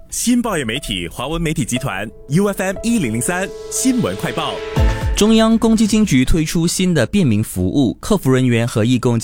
新报业媒体华文媒体集团 UFM1003 新闻快报。 中央公积金局推出新的便民服务，客服人员和义工